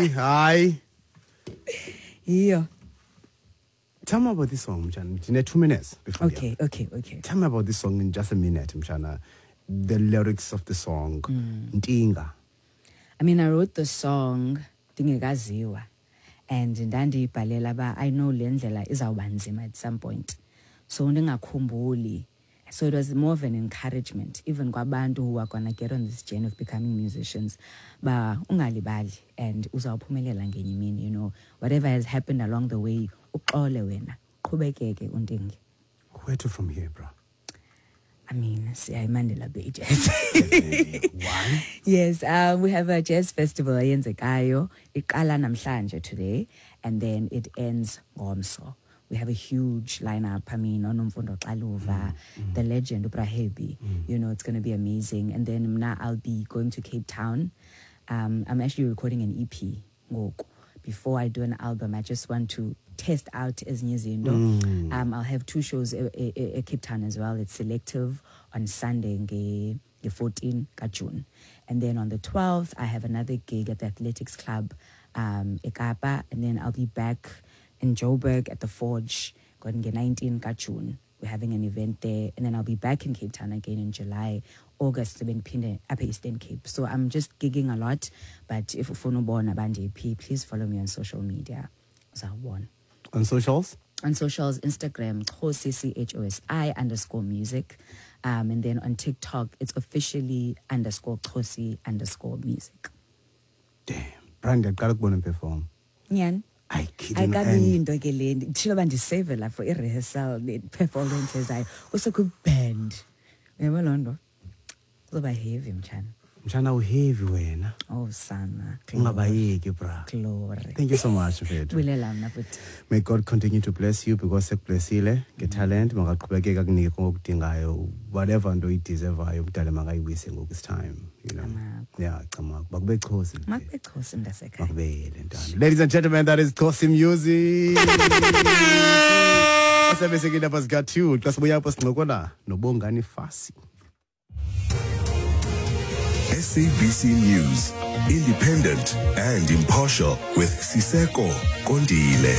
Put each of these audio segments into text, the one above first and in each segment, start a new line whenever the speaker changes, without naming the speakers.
Hi.
Yeah.
Tell me about this song, Mchana. In 2 minutes before.
Okay.
Tell me about this song in just a minute, Mchana. The lyrics of the song. Ntinga.
I mean, I wrote the song Dingegaziwa, and Ndandi Palelaba, I know Lendlela is our banzima at some point. So ndingakhumbuli. So it was more of an encouragement, even kwabantu who are gonna get on this journey of becoming musicians. Ba ungalibali and uzawuphumelela ngenye imini, you know, whatever has happened along the way, uxole wena, qhubekeke undingi.
Where to from here, bro?
I mean, Mandela Bay Jazz.
Why?
Yes, we have a jazz festival Yenzekayo. Iqala namhlanje today, and then it ends ngomso. We have a huge lineup. I mean, Onomfundo Xaluva, the legend Ubrahebi. You know, it's going to be amazing. And then now I'll be going to Cape Town. I'm actually recording an EP. Before I do an album, I just want to test out as Nyizindo. I'll have 2 shows at Cape Town as well. It's Selective on Sunday, the 14th of June. And then on the 12th, I have another gig at the Athletics Club, Ekapa. And then I'll be back in Joburg at the Forge, going to 19 June. We're having an event there. And then I'll be back in Cape Town again in July, August, Upper Eastern Cape. So I'm just gigging a lot. But if you follow JP, please follow me on social media.
On socials?
On socials, Instagram, CHOSI_music. And then on TikTok, it's officially _Khosi_music.
Damn. Brand, I've got to go and perform.
Nyan.
I kid
I
you.
got me into Galen. Children save it for a rehearsal, performances. I was a good band. We have a London. So by heavy, Chan.
Mchana uheavy wena.
Oh, sana.
Ungabayeki, bra.
Glory.
Thank you so much, Fred. May God continue to bless you because sekublessile ngetalent mangaqhubekeka kunike ngokudingayo whatever ndo ideservayo umdala mangayibuyise ngoku this time, you know. Yeah, chama bakube Khosi.
Makube Khosi ndasekhaya.
Makubele ntana. Ladies and gentlemen, that is Khosi Music. Asebesekile apha sika 2 xa sibuya apha sincokola noBongani Fassie.
SABC News, independent and impartial with Siseko Kondile.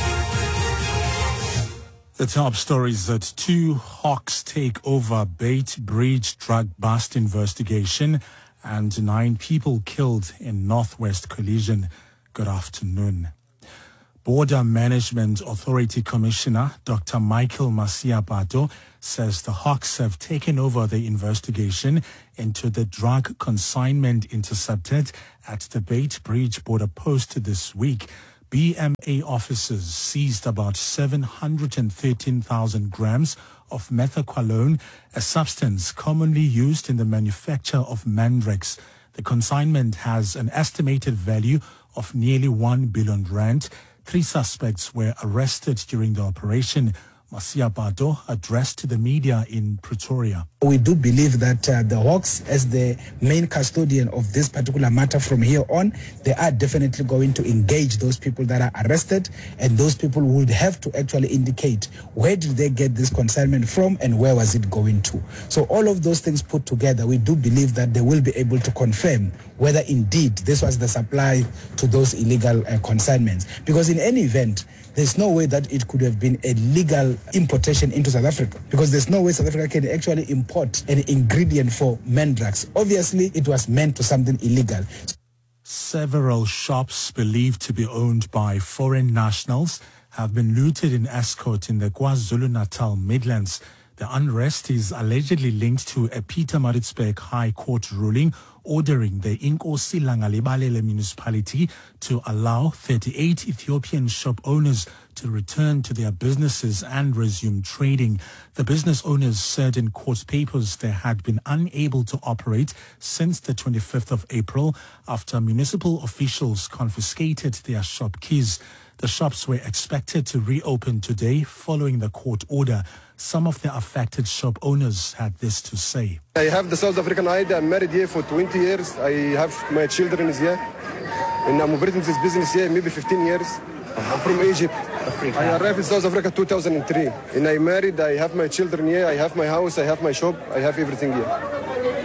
The top story is that 2 hawks take over Bait Bridge drug bust investigation and 9 people killed in Northwest collision. Good afternoon. Border Management Authority Commissioner Dr. Michael Masiapato says the hawks have taken over the investigation into the drug consignment intercepted at the Bait Bridge border post this week. BMA officers seized about 713,000 grams of methaqualone, a substance commonly used in the manufacture of Mandrex. The consignment has an estimated value of nearly 1 billion rand. 3 suspects were arrested during the operation. Masiapato addressed the media in Pretoria.
We do believe that the Hawks, as the main custodian of this particular matter from here on, they are definitely going to engage those people that are arrested, and those people would have to actually indicate where did they get this consignment from and where was it going to. So all of those things put together, we do believe that they will be able to confirm whether indeed this was the supply to those illegal consignments. Because in any event, there's no way that it could have been a legal importation into South Africa, because there's no way South Africa can actually import an ingredient for Mandrex. Obviously, it was meant to something illegal.
Several shops believed to be owned by foreign nationals have been looted in Escourt in the KwaZulu-Natal Midlands. The unrest is allegedly linked to a Pietermaritzburg High Court ruling ordering the Inkosi Langalibalele municipality to allow 38 Ethiopian shop owners to return to their businesses and resume trading. The business owners said in court papers they had been unable to operate since the 25th of April after municipal officials confiscated their shop keys. The shops were expected to reopen today following the court order. Some of the affected shop owners had this to say.
I have the South African ID. I'm married here for 20 years. I have my children here. And I'm operating this business here maybe 15 years. I'm from Egypt. Africa. I arrived in South Africa 2003. And I married. I have my children here. I have my house. I have my shop. I have everything here.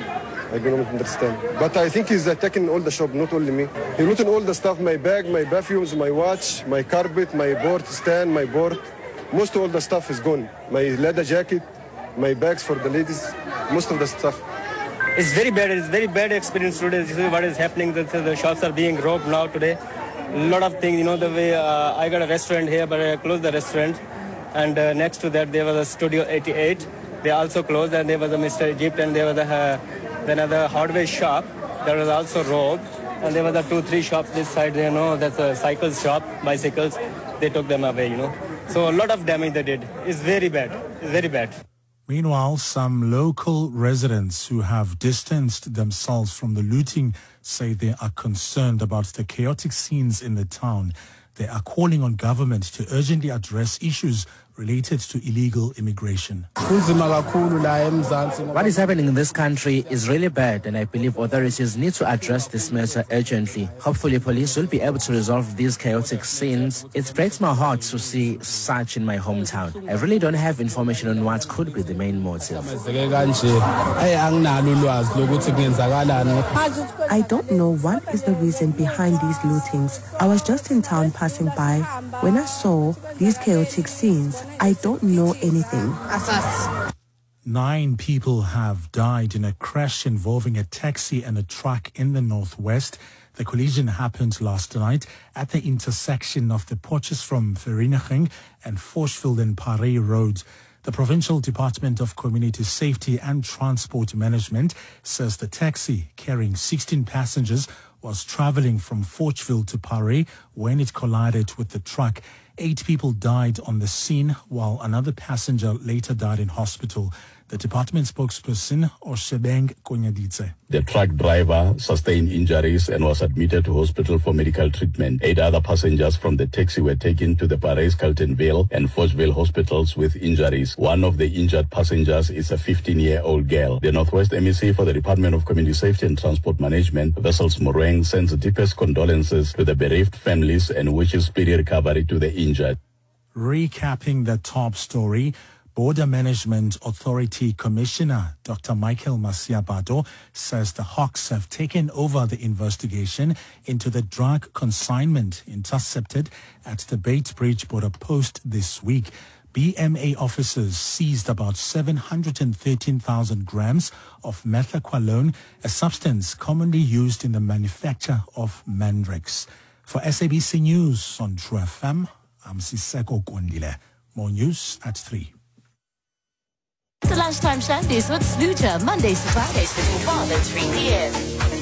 I don't understand. But I think he's attacking all the shop, not only me. He looting all the stuff, my bag, my perfumes, my watch, my carpet, my board stand, my board. Most of all the stuff is gone. My leather jacket, my bags for the ladies, most of the stuff.
It's very bad. It's very bad experience today. This is what is happening. The shops are being robbed now today. A lot of things, the way I got a restaurant here, but I closed the restaurant. And next to that, there was a Studio 88. They also closed, and there was a Mr. Egypt, and there was another hardware shop that was also robbed. And there were the 2-3 shops this side, that's a cycle shop, bicycles. They took them away, So a lot of damage they did. It's very bad. It's very bad.
Meanwhile, some local residents who have distanced themselves from the looting say they are concerned about the chaotic scenes in the town. They are calling on government to urgently address issues related to illegal immigration.
What is happening in this country is really bad, and I believe authorities need to address this matter urgently. Hopefully, police will be able to resolve these chaotic scenes. It breaks my heart to see such in my hometown. I really don't have information on what could be the main motive.
I don't know what is the reason behind these lootings. I was just in town passing by. When I saw these chaotic scenes, I don't know anything.
9 people have died in a crash involving a taxi and a truck in the northwest. The collision happened last night at the intersection of the Potchefstroom Vereeniging and Forchville Paré roads. The Provincial Department of Community Safety and Transport Management says the taxi carrying 16 passengers was traveling from Forchville to Paré when it collided with the truck. 8 people died on the scene, while another passenger later died in hospital. The department spokesperson, Oshebeng Konyaditse.
The truck driver sustained injuries and was admitted to hospital for medical treatment. 8 other passengers from the taxi were taken to the Paré, Carletonville and Forchville hospitals with injuries. One of the injured passengers is a 15-year-old girl. The Northwest MEC for the Department of Community Safety and Transport Management, Wessels Morueng, sends the deepest condolences to the bereaved families and wishes speedy recovery to the injured.
Recapping the top story, Border Management Authority Commissioner Dr. Michael Masiabato says the Hawks have taken over the investigation into the drug consignment intercepted at the Beitbridge border post this week. BMA officers seized about 713,000 grams of methaqualone, a substance commonly used in the manufacture of Mandrex. For SABC News on True FM, I'm Siseko Kondile. More news at 3.
The Lunchtime Shandies with Sluja, Mondays to Fridays between 12 and 3 p.m.